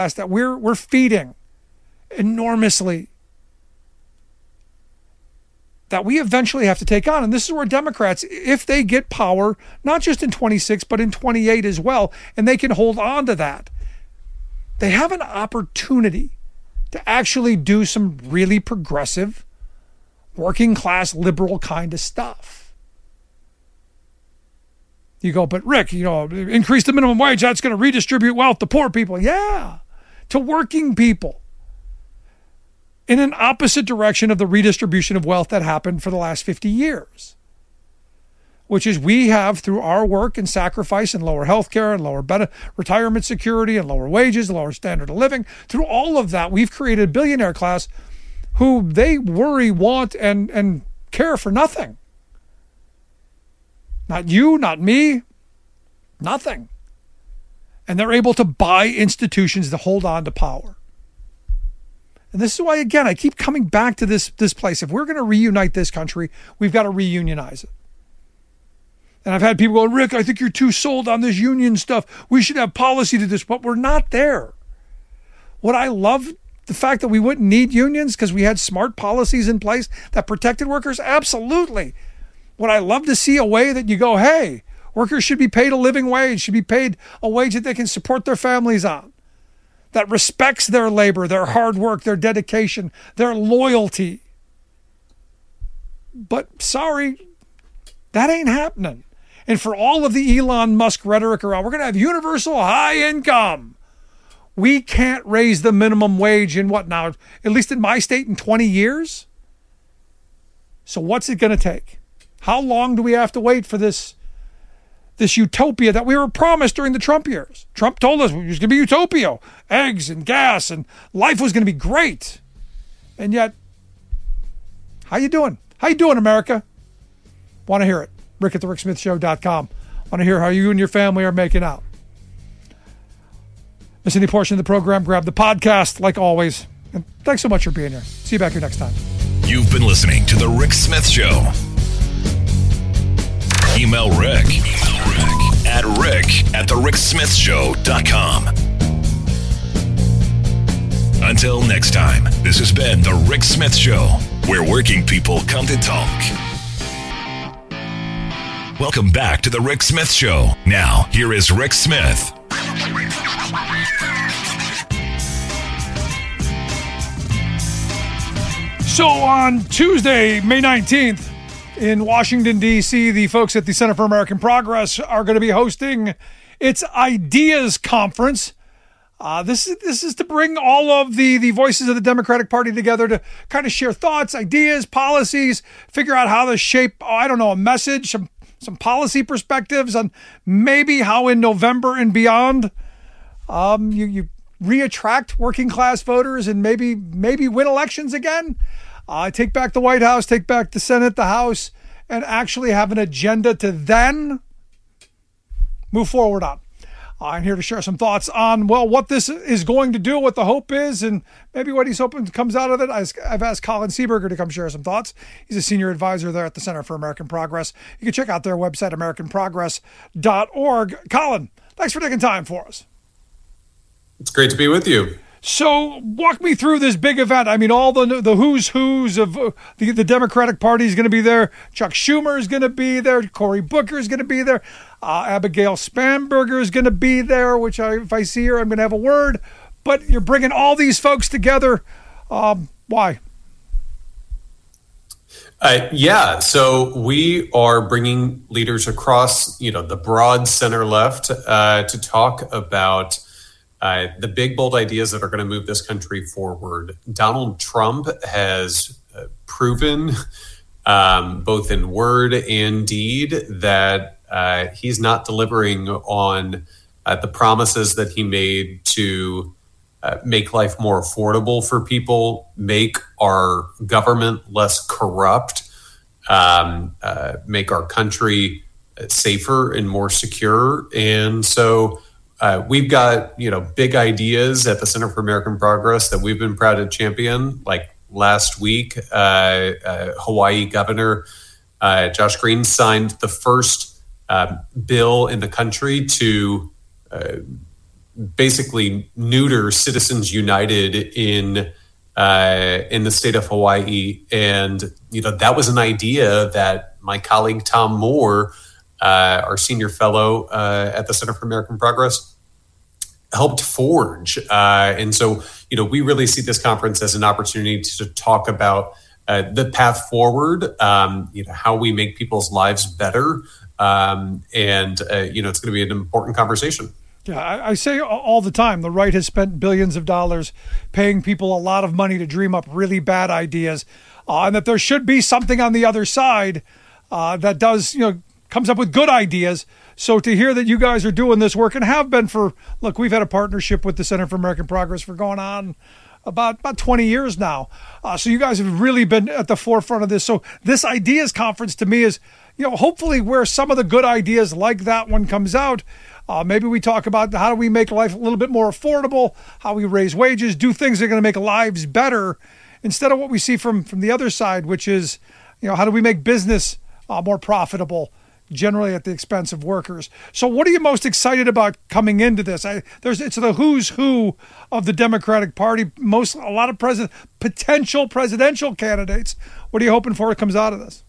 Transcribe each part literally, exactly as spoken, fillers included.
that we're we're feeding enormously that we eventually have to take on. And this is where Democrats, if they get power, not just in twenty-six, but in twenty-eight as well, and they can hold on to that, they have an opportunity to actually do some really progressive, working class, liberal kind of stuff. You go, but Rick, you know, increase the minimum wage, that's going to redistribute wealth to poor people. Yeah, to working people. In an opposite direction of the redistribution of wealth that happened for the last fifty years. Which is we have, through our work and sacrifice and lower health care and lower better retirement security and lower wages, lower standard of living, through all of that, we've created a billionaire class who they worry, want, and, and care for nothing. Not you, not me, nothing. And they're able to buy institutions to hold on to power. And this is why, again, I keep coming back to this, this place. If we're going to reunite this country, we've got to reunionize it. And I've had people go, Rick, I think you're too sold on this union stuff. We should have policy to this, but we're not there. What I love, the fact that we wouldn't need unions because we had smart policies in place that protected workers, absolutely. Would I love to see a way that you go, hey, workers should be paid a living wage, should be paid a wage that they can support their families on, that respects their labor, their hard work, their dedication, their loyalty. But sorry, that ain't happening. And for all of the Elon Musk rhetoric around, we're going to have universal high income. We can't raise the minimum wage in what now? At least in my state in twenty years? So what's it going to take? How long do we have to wait for this, this utopia that we were promised during the Trump years? Trump told us it was going to be utopia. Eggs and gas and life was going to be great. And yet, how you doing? How you doing, America? Want to hear it. Rick at the rick smith show dot com. Want to hear how you and your family are making out. Miss any portion of the program, grab the podcast like always. And thanks so much for being here. See you back here next time. You've been listening to The Rick Smith Show. Email Rick, Email Rick at rick at the rick smith show dot com. Until next time, this has been The Rick Smith Show, where working people come to talk. Welcome back to The Rick Smith Show. Now, here is Rick Smith. So on Tuesday, May nineteenth, in Washington, D C, the folks at the Center for American Progress are going to be hosting its Ideas Conference. Uh, this is this is to bring all of the, the voices of the Democratic Party together to kind of share thoughts, ideas, policies, figure out how to shape, oh, I don't know, a message, some some policy perspectives on maybe how in November and beyond um, you, you re-attract working class voters and maybe maybe win elections again. Uh, take back the White House, take back the Senate, the House, and actually have an agenda to then move forward on. I'm here to share some thoughts on, well, what this is going to do, what the hope is, and maybe what he's hoping comes out of it. I've asked Colin Seeberger to come share some thoughts. He's a senior advisor there at the Center for American Progress. You can check out their website, american progress dot org. Colin, thanks for taking time for us. It's great to be with you. So walk me through this big event. I mean, all the the who's who's of uh, the, the Democratic Party is going to be there. Chuck Schumer is going to be there. Cory Booker is going to be there. Uh, Abigail Spanberger is going to be there, which I, if I see her, I'm going to have a word. But you're bringing all these folks together. Um, why? Uh, yeah, so we are bringing leaders across, you know, the broad center left uh, to talk about Uh, the big, bold ideas that are going to move this country forward. Donald Trump has uh, proven, um, both in word and deed, that uh, he's not delivering on uh, the promises that he made to uh, make life more affordable for people, make our government less corrupt, um, uh, make our country safer and more secure. And so Uh, we've got, you know, big ideas at the Center for American Progress that we've been proud to champion. Like last week, uh, uh, Hawaii Governor uh, Josh Green signed the first uh, bill in the country to uh, basically neuter Citizens United in uh, in the state of Hawaii. And, you know, that was an idea that my colleague Tom Moore, uh, our senior fellow uh, at the Center for American Progress, helped forge. Uh, and so, you know, we really see this conference as an opportunity to talk about uh, the path forward, um, you know, how we make people's lives better. Um, and, uh, you know, it's going to be an important conversation. Yeah, I, I say all the time, the right has spent billions of dollars paying people a lot of money to dream up really bad ideas, uh, and that there should be something on the other side uh, that does, you know, comes up with good ideas. So to hear that you guys are doing this work and have been for, look, we've had a partnership with the Center for American Progress for going on about, about twenty years now. Uh, so you guys have really been at the forefront of this. So this ideas conference to me is, you know, hopefully where some of the good ideas like that one comes out. Uh, maybe we talk about how do we make life a little bit more affordable, how we raise wages, do things that are going to make lives better, instead of what we see from, from the other side, which is, you know, how do we make business uh, more profitable, generally at the expense of workers. So what are you most excited about coming into this? I, there's It's the who's who of the Democratic Party, most a lot of president, potential presidential candidates. What are you hoping for that comes out of this?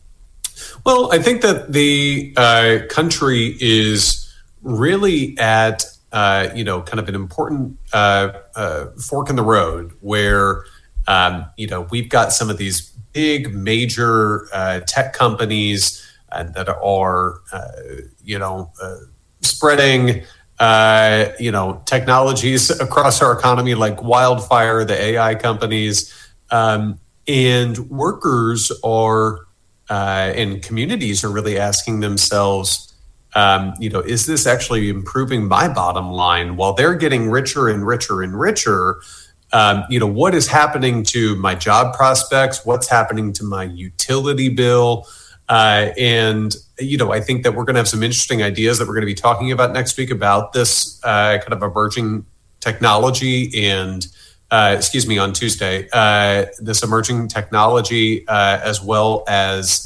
Well, I think that the uh, country is really at, uh, you know, kind of an important uh, uh, fork in the road where, um, you know, we've got some of these big major uh, tech companies uh, that are, uh, you know, uh, spreading, uh, you know, technologies across our economy like wildfire, the A I companies, um, and workers are, uh, and communities are really asking themselves, Um, you know, is this actually improving my bottom line while they're getting richer and richer and richer? Um, you know, what is happening to my job prospects? What's happening to my utility bill? Uh, and, you know, I think that we're going to have some interesting ideas that we're going to be talking about next week about this uh, kind of emerging technology and, uh, excuse me, on Tuesday, uh, this emerging technology uh, as well as,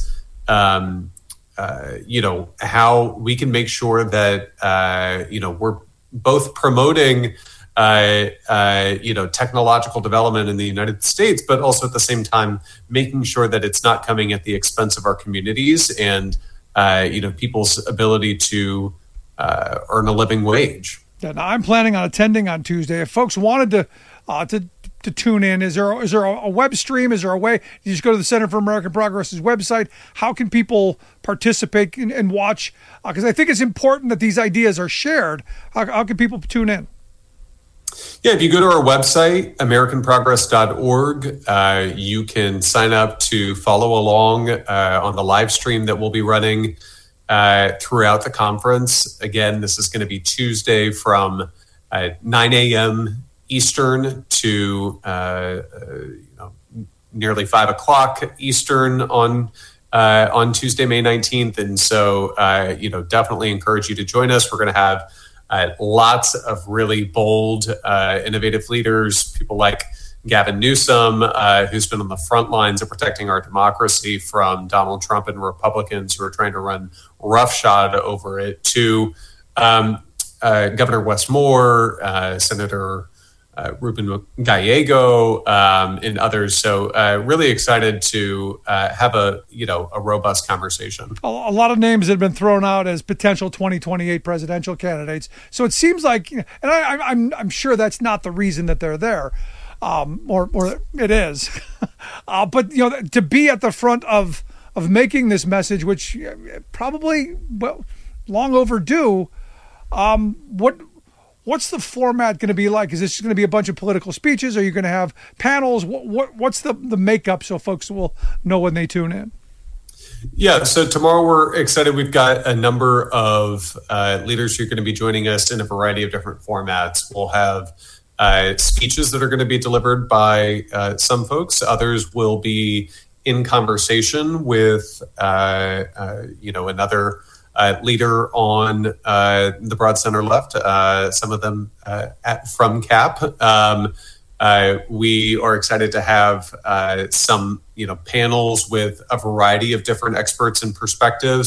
um, Uh, you know, how we can make sure that, uh, you know, we're both promoting, uh, uh, you know, technological development in the United States, but also at the same time, making sure that it's not coming at the expense of our communities and, uh, you know, people's ability to uh, earn a living wage. Yeah, now I'm planning on attending on Tuesday. If folks wanted to, uh, to, to tune in, is there is there a web stream? Is there a way you just go to the Center for American Progress's website? How can people participate and, and watch? Because uh, I think it's important that these ideas are shared. How, how can people tune in? Yeah, if you go to our website, american progress dot org, uh, you can sign up to follow along uh, on the live stream that we'll be running uh, throughout the conference. Again, this is going to be Tuesday from uh, nine a.m. Eastern to uh, uh, you know, nearly five o'clock Eastern on uh, on Tuesday, May nineteenth. And so, uh, you know, definitely encourage you to join us. We're going to have uh, lots of really bold, uh, innovative leaders, people like Gavin Newsom, uh, who's been on the front lines of protecting our democracy from Donald Trump and Republicans who are trying to run roughshod over it, to um, uh, Governor Wes Moore, uh, Senator Uh, Ruben Gallego, um, and others. So uh, really excited to uh, have a, you know, a robust conversation. A, a lot of names have been thrown out as potential twenty twenty-eight presidential candidates. So it seems like, and I, I'm I'm sure that's not the reason that they're there, um, or or it is, uh, but you know, to be at the front of of making this message, which probably well long overdue. Um, what What's the format going to be like? Is this going to be a bunch of political speeches? Are you going to have panels? What, what What's the, the makeup so folks will know when they tune in? Yeah, so tomorrow we're excited. We've got a number of uh, leaders who are going to be joining us in a variety of different formats. We'll have uh, speeches that are going to be delivered by uh, some folks. Others will be in conversation with, uh, uh, you know, another Uh, leader on uh, the broad center left, uh, some of them uh, at, from C A P. Um, uh, we are excited to have uh, some, you know, panels with a variety of different experts and perspectives.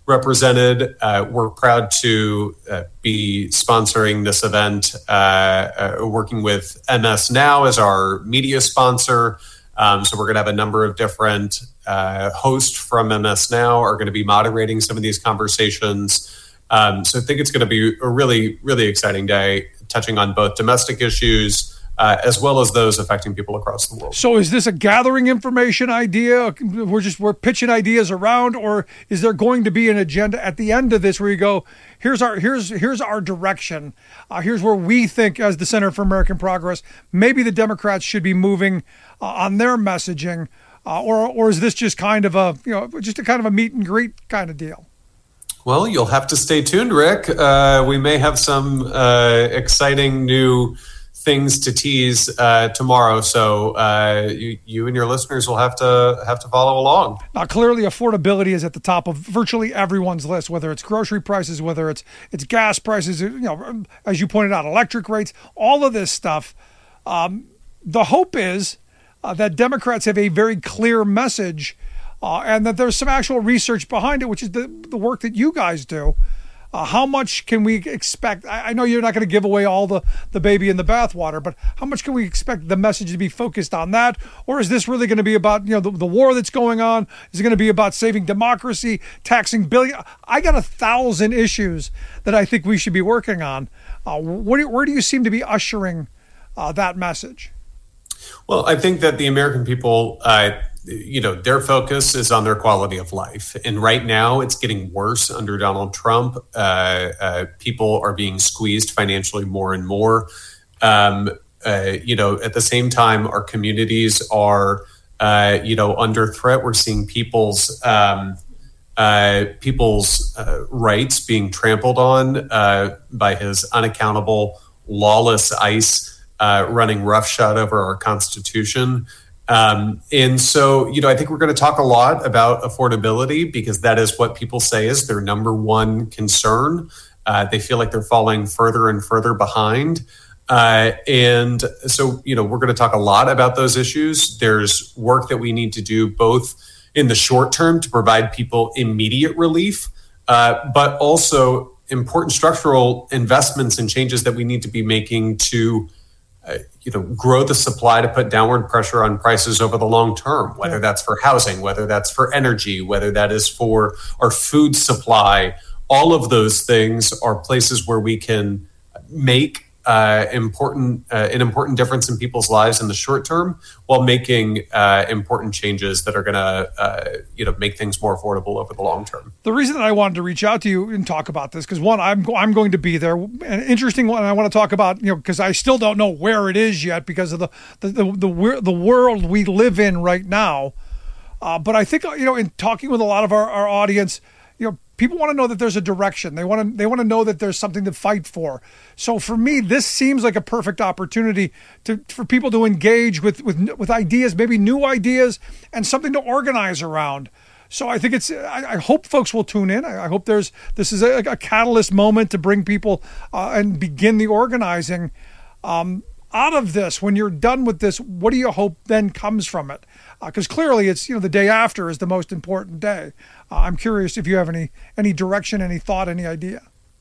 represented. Uh, we're proud to uh, be sponsoring this event, uh, uh, working with M S Now as our media sponsor. Um, so we're going to have a number of different uh, hosts from M S Now are going to be moderating some of these conversations. Um, so I think it's going to be a really, really exciting day, touching on both domestic issues uh, as well as those affecting people across the world. So is this a gathering information idea? We're just we're pitching ideas around, or is there going to be an agenda at the end of this where you go, here's our here's here's our direction, uh, here's where we think as the Center for American Progress maybe the Democrats should be moving uh, on their messaging, uh, or or is this just kind of a you know just a kind of a meet and greet kind of deal? Well, you'll have to stay tuned, Rick. Uh, we may have some uh, exciting new things to tease uh, tomorrow, so uh, you, you and your listeners will have to have to follow along. Now, clearly, affordability is at the top of virtually everyone's list, whether it's grocery prices, whether it's it's gas prices, you know, as you pointed out, electric rates, all of this stuff. Um, the hope is uh, that Democrats have a very clear message. Uh, and that there's some actual research behind it, which is the, the work that you guys do. Uh, how much can we expect? I, I know you're not going to give away all the, the baby in the bathwater, but how much can we expect the message to be focused on that? Or is this really going to be about you know the, the war that's going on? Is it going to be about saving democracy, taxing billion? I got a thousand issues that I think we should be working on. Uh, where, do, where do you seem to be ushering uh, that message? Well, I think that the American people, uh, you know, their focus is on their quality of life. And right now it's getting worse under Donald Trump. Uh, uh, people are being squeezed financially more and more. Um, uh, you know, at the same time, our communities are, uh, you know, under threat. We're seeing people's um, uh, people's uh, rights being trampled on uh, by his unaccountable, lawless ICE uh, running roughshod over our Constitution. Um, and so, you know, I think we're going to talk a lot about affordability because that is what people say is their number one concern. Uh, they feel like they're falling further and further behind. Uh, and so, you know, we're going to talk a lot about those issues. There's work that we need to do both in the short term to provide people immediate relief, uh, but also important structural investments and changes that we need to be making to Uh, you know, grow the supply to put downward pressure on prices over the long term, whether that's for housing, whether that's for energy, whether that is for our food supply. All of those things are places where we can make uh, important uh, an important difference in people's lives in the short term, while making uh, important changes that are going to uh, you know make things more affordable over the long term. The reason that I wanted to reach out to you and talk about this because one, I'm I'm going to be there. An interesting one. I want to talk about you know because I still don't know where it is yet because of the the the the, the world we live in right now. Uh, but I think you know in talking with a lot of our, our audience, you know. People want to know that there's a direction. They want to they want to know that there's something to fight for. So for me, this seems like a perfect opportunity to for people to engage with with with ideas, maybe new ideas, and something to organize around. So I think it's. I, I hope folks will tune in. I, I hope there's this is a, a catalyst moment to bring people uh, and begin the organizing. Um, out of this, when you're done with this, what do you hope then comes from it? Because uh, clearly it's, you know, the day after is the most important day. Uh, I'm curious if you have any any direction, any thought, any idea.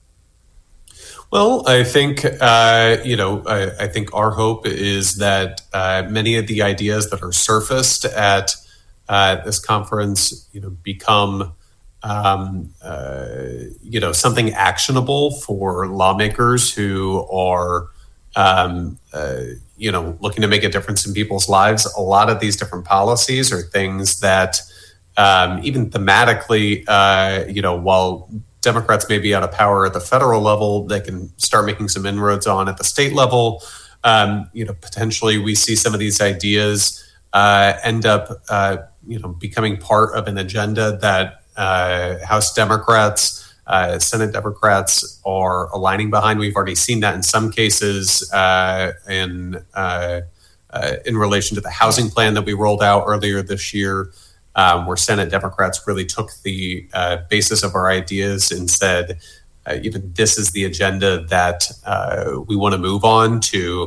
Well, I think, uh, you know, I, I think our hope is that uh, many of the ideas that are surfaced at uh, this conference, you know, become, um, uh, you know, something actionable for lawmakers who are Um, uh, you know, looking to make a difference in people's lives. A lot of these different policies are things that um, even thematically, uh, you know, while Democrats may be out of power at the federal level, they can start making some inroads on at the state level. Um, you know, potentially we see some of these ideas uh, end up, uh, you know, becoming part of an agenda that uh, House Democrats Uh, Senate Democrats are aligning behind. We've already seen that in some cases uh, in uh, uh, in relation to the housing plan that we rolled out earlier this year, um, where Senate Democrats really took the uh, basis of our ideas and said, uh, even this is the agenda that uh, we want to move on to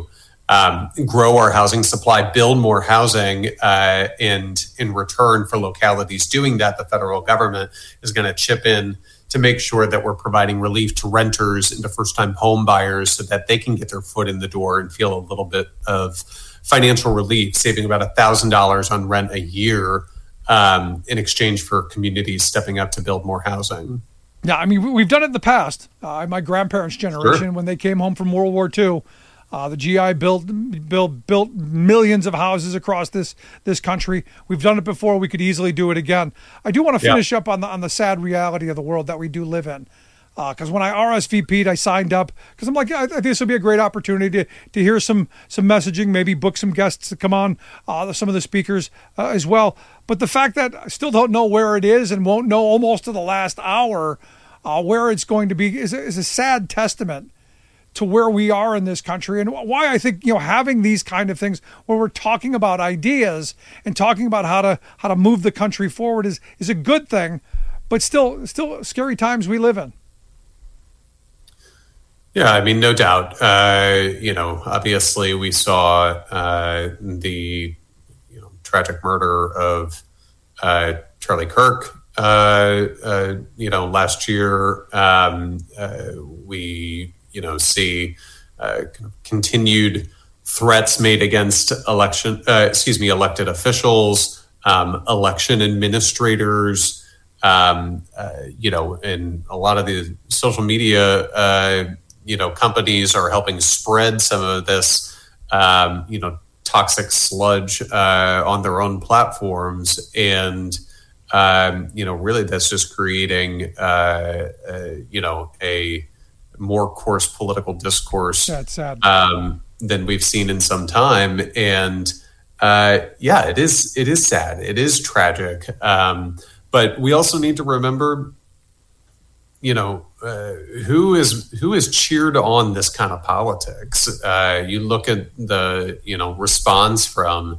um, grow our housing supply, build more housing, uh, and in return for localities doing that, the federal government is going to chip in to make sure that we're providing relief to renters and to first-time home buyers so that they can get their foot in the door and feel a little bit of financial relief, saving about one thousand dollars on rent a year um, in exchange for communities stepping up to build more housing. Yeah, I mean, we've done it in the past. Uh, my grandparents' generation, Sure. when they came home from World War Two, uh, the G I built built built millions of houses across this this country. We've done it before. We could easily do it again. I do want to finish Yeah. up on the on the sad reality of the world that we do live in. Because uh, when I R S V P'd, I signed up because I'm like, I, I think this will be a great opportunity to, to hear some some messaging, maybe book some guests to come on, uh, some of the speakers uh, as well. But the fact that I still don't know where it is and won't know almost to the last hour uh, where it's going to be is, is a sad testament to where we are in this country and why I think, you know, having these kind of things where we're talking about ideas and talking about how to how to move the country forward is is a good thing, but still still scary times we live in. Yeah, I mean, no doubt. Uh, you know, obviously, we saw uh, the you know, tragic murder of uh, Charlie Kirk. Uh, uh, you know, last year, um, uh, we you know see uh, kind of continued threats made against election. Uh, excuse me, elected officials, um, election administrators. Um, uh, you know, and a lot of the social media. Uh, you know, companies are helping spread some of this, um, you know, toxic sludge uh, on their own platforms. And, um, you know, really that's just creating, uh, uh, you know, a more coarse political discourse That's sad. um, than we've seen in some time. And, uh, yeah, it is, it is sad. It is tragic. Um, but we also need to remember, you know, uh, who is who is cheered on this kind of politics. Uh, you look at the, you know, response from,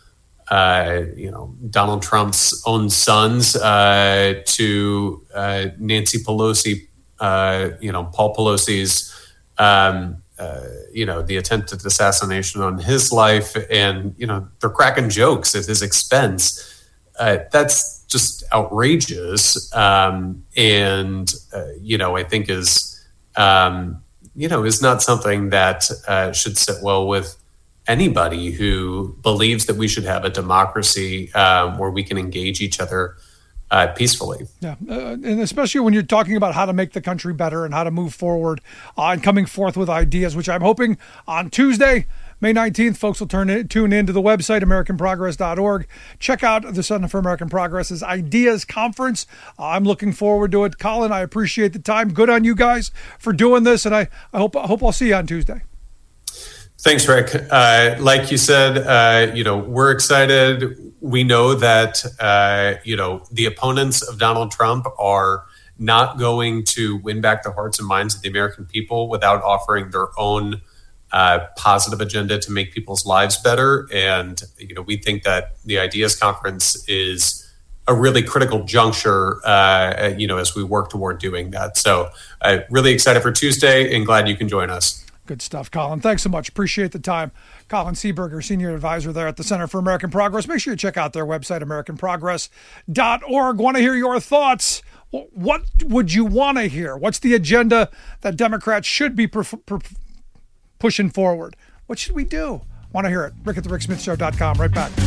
uh, you know, Donald Trump's own sons uh, to uh, Nancy Pelosi, uh, you know, Paul Pelosi's, um, uh, you know, the attempted assassination on his life. And, you know, they're cracking jokes at his expense. Uh, that's just outrageous. Um, and, uh, you know, I think is, um, you know, is not something that uh, should sit well with anybody who believes that we should have a democracy um, where we can engage each other uh, peacefully. Yeah, uh, and especially when you're talking about how to make the country better and how to move forward uh, and coming forth with ideas, which I'm hoping on Tuesday, May nineteenth, folks will turn in, tune into the website, American Progress dot org. Check out the Center for American Progress's Ideas Conference. Uh, I'm looking forward to it. Colin, I appreciate the time. Good on you guys for doing this, and I, I hope I hope I'll see you on Tuesday. Thanks, Rick. Uh, like you said, uh, you know, we're excited. We know that, uh, you know, the opponents of Donald Trump are not going to win back the hearts and minds of the American people without offering their own uh, positive agenda to make people's lives better. And, you know, we think that the Ideas Conference is a really critical juncture, uh, you know, as we work toward doing that. So uh, really excited for Tuesday and glad you can join us. Good stuff, Colin. Thanks so much. Appreciate the time. Colin Seeberger, Senior Advisor there at the Center for American Progress. Make sure you check out their website, American Progress dot org. Want to hear your thoughts? What would you want to hear? What's the agenda that Democrats should be per- per- pushing forward? What should we do? Want to hear it? Rick at the Rick Smith Show dot com. Right back.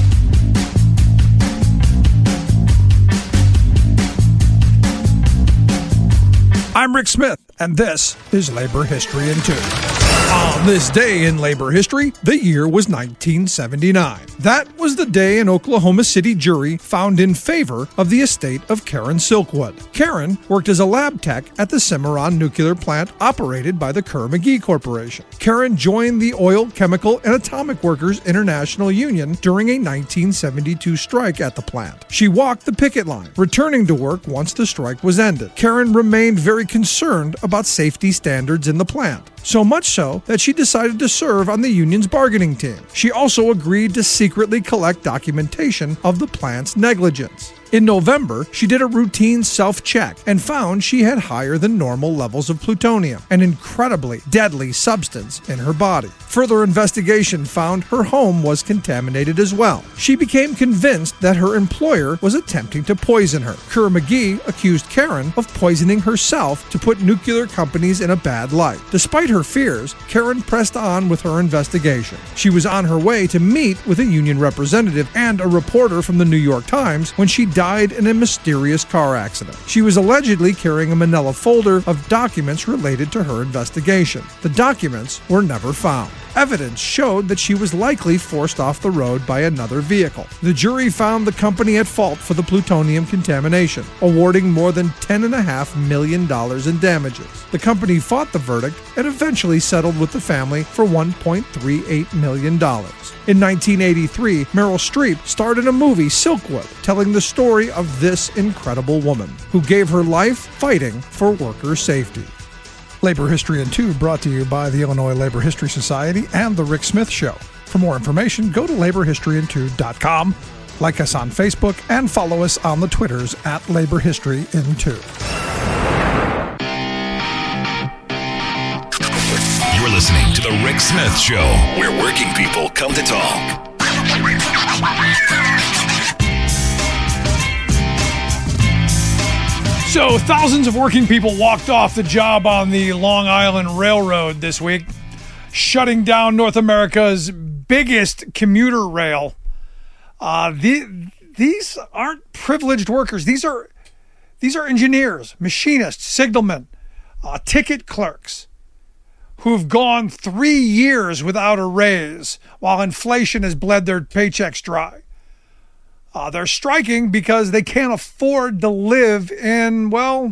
I'm Rick Smith, and this is Labor History in Two. On this day in labor history, the year was nineteen seventy-nine. That was the day an Oklahoma City jury found in favor of the estate of Karen Silkwood. Karen worked as a lab tech at the Cimarron nuclear plant operated by the Kerr-McGee Corporation. Karen joined the Oil, Chemical, and Atomic Workers International Union during a nineteen seventy-two strike at the plant. She walked the picket line, returning to work once the strike was ended. Karen remained very concerned about safety standards in the plant, so much so that she decided to serve on the union's bargaining team. She also agreed to secretly collect documentation of the plant's negligence. In November, she did a routine self-check and found she had higher than normal levels of plutonium, an incredibly deadly substance in her body. Further investigation found her home was contaminated as well. She became convinced that her employer was attempting to poison her. Kerr-McGee accused Karen of poisoning herself to put nuclear companies in a bad light. Despite her fears, Karen pressed on with her investigation. She was on her way to meet with a union representative and a reporter from the New York Times when she died in a mysterious car accident. She was allegedly carrying a manila folder of documents related to her investigation. The documents were never found. Evidence showed that she was likely forced off the road by another vehicle. The jury found the company at fault for the plutonium contamination, awarding more than ten point five million dollars in damages. The company fought the verdict and eventually settled with the family for one point three eight million dollars. In nineteen eighty-three, Meryl Streep starred in a movie, Silkwood, telling the story of this incredible woman who gave her life fighting for worker safety. Labor History in two brought to you by the Illinois Labor History Society and The Rick Smith Show. For more information, go to labor history in two dot com, like us on Facebook, and follow us on the Twitters at Labor History in two. You're listening to The Rick Smith Show, where working people come to talk. So, thousands of working people walked off the job on the Long Island Railroad this week, shutting down North America's biggest commuter rail. Uh, the, these aren't privileged workers. These are these are engineers, machinists, signalmen, uh, ticket clerks who've gone three years without a raise while inflation has bled their paychecks dry. Uh, they're striking because they can't afford to live in, well,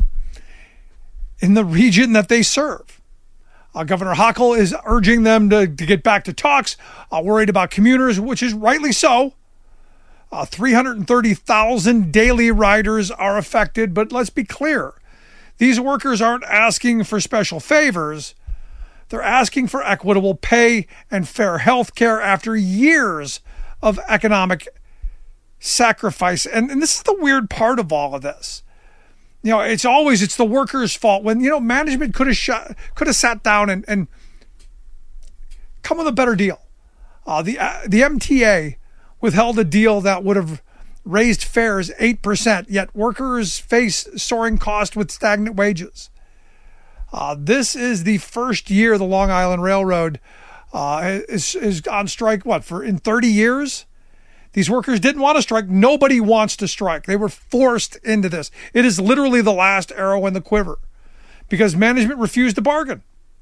in the region that they serve. Uh, Governor Hochul is urging them to, to get back to talks, uh, worried about commuters, which is rightly so. Uh, three hundred thirty thousand daily riders are affected, but let's be clear. These workers aren't asking for special favors. They're asking for equitable pay and fair health care after years of economic sacrifice. And, and this is the weird part of all of this. You know, it's always, it's the workers' fault when, you know, management could have shot, could have sat down and, and come with a better deal. Uh, the, uh, the M T A withheld a deal that would have raised fares eight percent, yet workers face soaring costs with stagnant wages. Uh, this is the first year the Long Island Railroad uh, is, is on strike, what, for in thirty years? These workers didn't want to strike. Nobody wants to strike. They were forced into this. It is literally the last arrow in the quiver because management refused to bargain.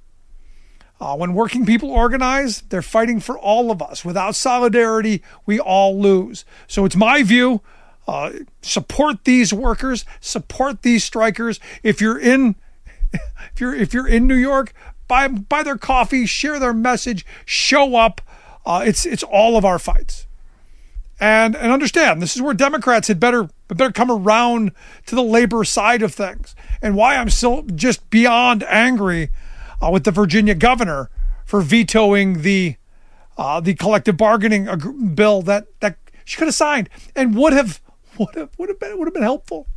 Uh, when working people organize, they're fighting for all of us. Without solidarity, we all lose. So it's my view, uh, support these workers, support these strikers. If you're in, if you're if you're in New York, buy buy their coffee, share their message, show up. Uh, it's it's all of our fights. And and understand, this is where Democrats had better better come around to the labor side of things. And why I'm still just beyond angry uh, with the Virginia governor for vetoing the uh, the collective bargaining ag- bill that, that she could have signed and would have would have would have been would have been helpful.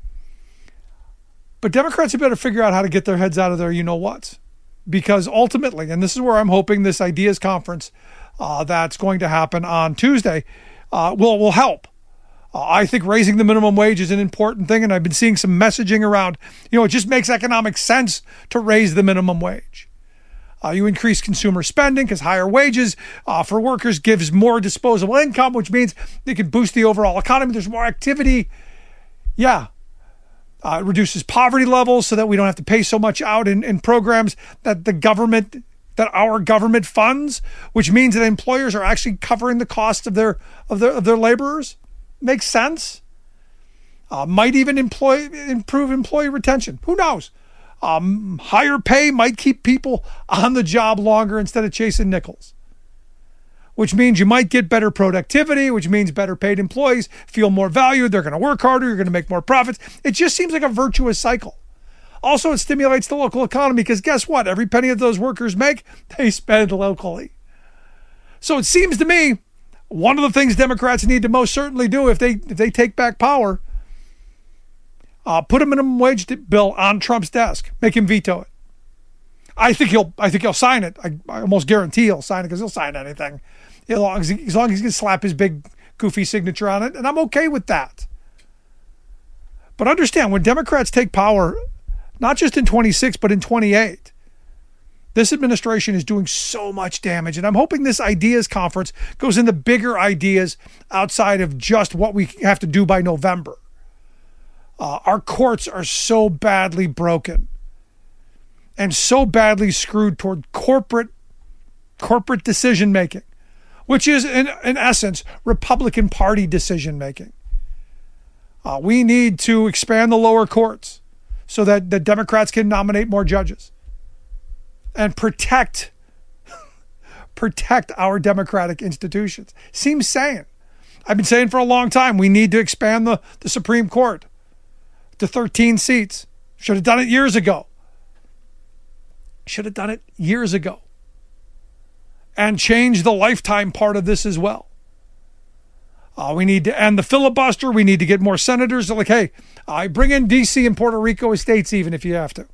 But Democrats had better figure out how to get their heads out of their you know what's, because ultimately, and this is where I'm hoping this ideas conference uh, that's going to happen on Tuesday. Uh, will will help. Uh, I think raising the minimum wage is an important thing, and I've been seeing some messaging around, you know, it just makes economic sense to raise the minimum wage. Uh, you increase consumer spending because higher wages uh, for workers gives more disposable income, which means they can boost the overall economy. There's more activity. Yeah. Uh, it reduces poverty levels so that we don't have to pay so much out in, in programs that the government that our government funds, which means that employers are actually covering the cost of their of their of their laborers. Makes sense. Uh, might even employ improve employee retention. Who knows? Um, higher pay might keep people on the job longer instead of chasing nickels. Which means you might get better productivity, which means better paid employees feel more valued. They're going to work harder. You're going to make more profits. It just seems like a virtuous cycle. Also, it stimulates the local economy because guess what? Every penny that those workers make, they spend locally. So it seems to me one of the things Democrats need to most certainly do if they if they take back power Uh, put a minimum wage bill on Trump's desk. Make him veto it. I think he'll. I think he'll sign it. I, I almost guarantee he'll sign it because he'll sign anything, as long as, he, as long as he can slap his big goofy signature on it, and I'm okay with that. But understand, when Democrats take power, not just in twenty-six but in twenty-eight, this administration is doing so much damage, and I'm hoping this ideas conference goes into bigger ideas outside of just what we have to do by November. Uh, our courts are so badly broken and so badly screwed toward corporate corporate decision making, which is in, in essence Republican Party decision making. Uh, we need to expand the lower courts so that the Democrats can nominate more judges and protect protect our democratic institutions. Seems sane. I've been saying for a long time we need to expand the, the Supreme Court to thirteen seats. Should have done it years ago. Should have done it years ago. And change the lifetime part of this as well. Uh, we need to end the filibuster. We need to get more senators. Like, hey, I bring in D C and Puerto Rico as states even if you have to.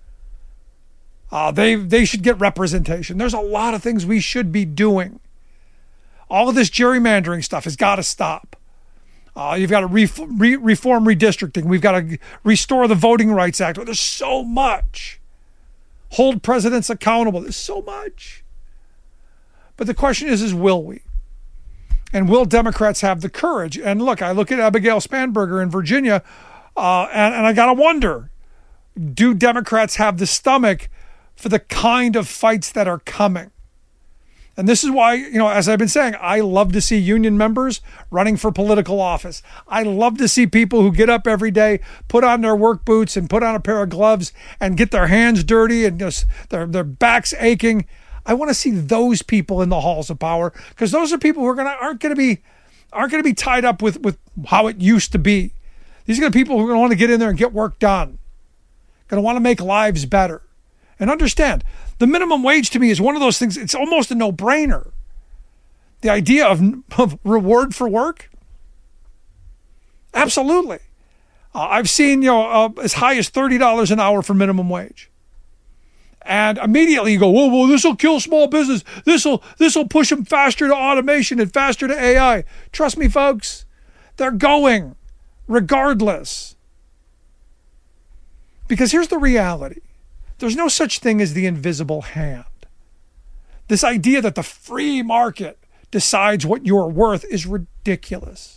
Uh, they, they should get representation. There's a lot of things we should be doing. All of this gerrymandering stuff has got to stop. Uh, you've got to re- re- reform redistricting. We've got to restore the Voting Rights Act. There's so much. Hold presidents accountable. There's so much. But the question is, is will we? And will Democrats have the courage? And look, I look at Abigail Spanberger in Virginia, uh, and, and I got to wonder, do Democrats have the stomach for the kind of fights that are coming? And this is why, you know, as I've been saying, I love to see union members running for political office. I love to see people who get up every day, put on their work boots and put on a pair of gloves and get their hands dirty and just their, their backs aching. I want to see those people in the halls of power, because those are people who are gonna aren't gonna be aren't gonna be tied up with, with how it used to be. These are gonna be people who are gonna want to get in there and get work done. Gonna want to make lives better. And understand, the minimum wage to me is one of those things, it's almost a no-brainer. The idea of, of reward for work? Absolutely. Uh, I've seen, you know, uh, as high as thirty dollars an hour for minimum wage. And immediately you go, whoa, whoa, this will kill small business. This will this will push them faster to automation and faster to A I. Trust me, folks, they're going regardless. Because here's the reality. There's no such thing as the invisible hand. This idea that the free market decides what you're worth is ridiculous.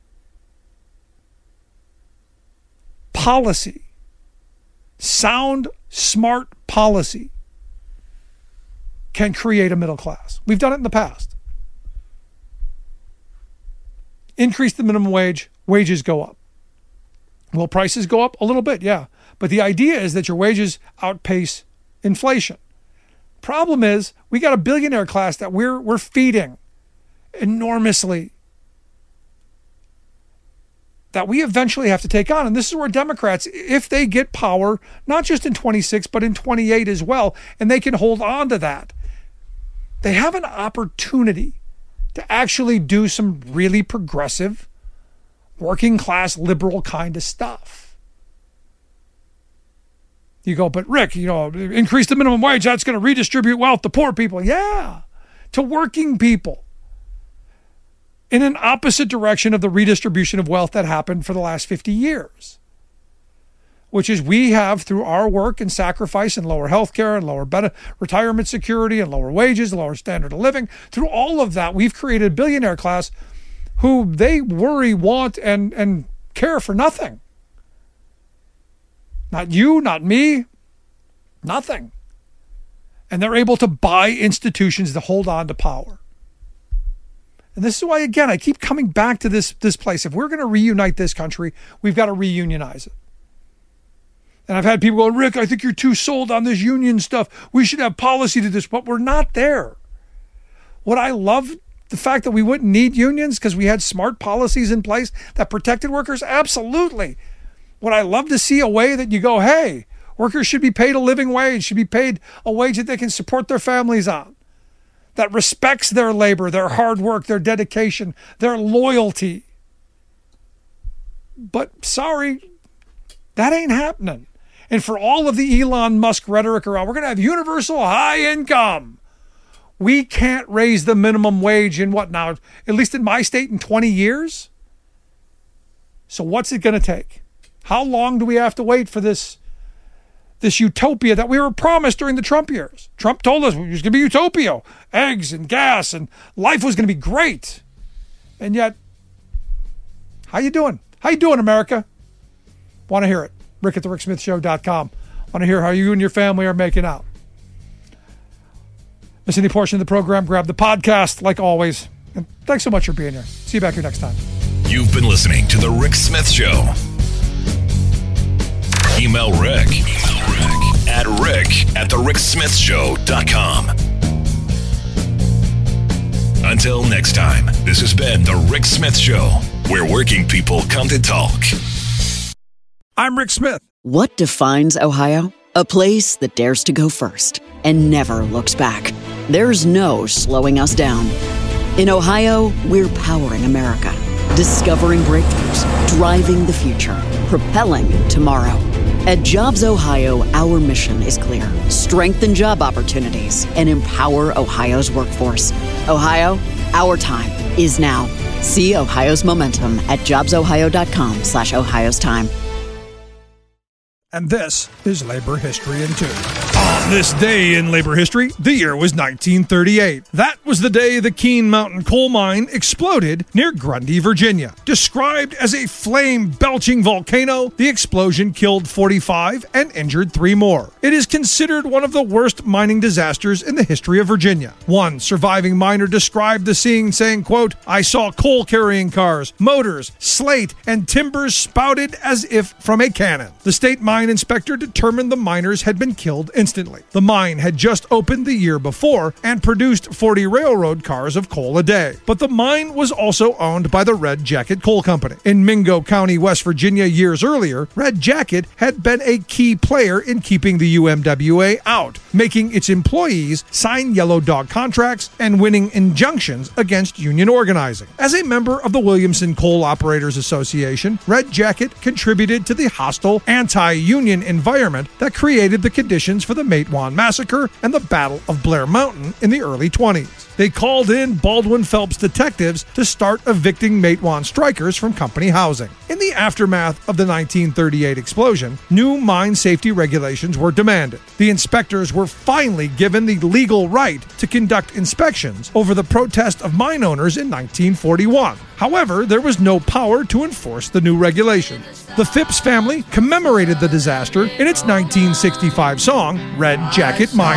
Policy, sound, smart policy can create a middle class. We've done it in the past. Increase the minimum wage, wages go up. Will prices go up? A little bit, yeah. But the idea is that your wages outpace inflation. Problem is, we got a billionaire class that we're we're feeding enormously, that we eventually have to take on. And this is where Democrats, if they get power, not just in twenty-six, but in twenty-eight as well, and they can hold on to that, they have an opportunity to actually do some really progressive, working class, liberal kind of stuff. You go, but Rick, you know, increase the minimum wage, that's going to redistribute wealth to poor people. Yeah, to working people. In an opposite direction of the redistribution of wealth that happened for the last fifty years. Which is, we have, through our work and sacrifice and lower health care and lower better retirement security and lower wages, lower standard of living, through all of that, we've created a billionaire class who they worry, want, and, and care for nothing. Not you, not me, nothing. And they're able to buy institutions to hold on to power. And this is why, again, I keep coming back to this, this place. If we're going to reunite this country, we've got to reunionize it. And I've had people go, Rick, I think you're too sold on this union stuff. We should have policy to this, but we're not there. What I love, the fact that we wouldn't need unions because we had smart policies in place that protected workers, absolutely. Would I love to see a way that you go, hey, workers should be paid a living wage, should be paid a wage that they can support their families on, that respects their labor, their hard work, their dedication, their loyalty. But sorry, That ain't happening. And for all of the Elon Musk rhetoric around, we're going to have universal high income. We can't raise the minimum wage in what now? At least in my state in twenty years? So what's it going to take? How long do we have to wait for this, this utopia that we were promised during the Trump years? Trump told us it was going to be utopia. Eggs and gas and life was going to be great. And yet, how you doing? How you doing, America? Want to hear it. Rick at the rick smith show dot com. Want to hear how you and your family are making out. Miss any portion of the program, grab the podcast like always. And thanks so much for being here. See you back here next time. You've been listening to The Rick Smith Show. Email Rick, Email Rick. at rick at the rick smith show dot com. Until next time, this has been The Rick Smith Show, where working people come to talk. I'm Rick Smith. What defines Ohio? A place that dares to go first and never looks back. There's no slowing us down. In Ohio, we're powering America, discovering breakthroughs, driving the future, propelling tomorrow. At Jobs Ohio, our mission is clear. Strengthen job opportunities and empower Ohio's workforce. Ohio, our time is now. See Ohio's momentum at jobs ohio dot com slash Ohio's time. And this is Labor History in Two. On this day in labor history, the year was nineteen thirty-eight. That was the day the Keene Mountain coal mine exploded near Grundy, Virginia. Described as a flame-belching volcano, the explosion killed forty-five and injured three more. It is considered one of the worst mining disasters in the history of Virginia. One surviving miner described the scene saying, quote, "I saw coal-carrying cars, motors, slate, and timbers spouted as if from a cannon." The state mine inspector determined the miners had been killed instantly. The mine had just opened the year before and produced forty railroad cars of coal a day. But the mine was also owned by the Red Jacket Coal Company. In Mingo County, West Virginia, years earlier, Red Jacket had been a key player in keeping the U M W A out, making its employees sign yellow dog contracts and winning injunctions against union organizing. As a member of the Williamson Coal Operators Association, Red Jacket contributed to the hostile anti-union environment that created the conditions for the Matewan Massacre and the Battle of Blair Mountain in the early twenties. They called in Baldwin Phelps detectives to start evicting Matewan strikers from company housing. In the aftermath of the nineteen thirty-eight explosion, new mine safety regulations were demanded. The inspectors were finally given the legal right to conduct inspections over the protest of mine owners in nineteen forty-one. However, there was no power to enforce the new regulation. The Phipps family commemorated the disaster in its nineteen sixty-five song, Red Jacket Mine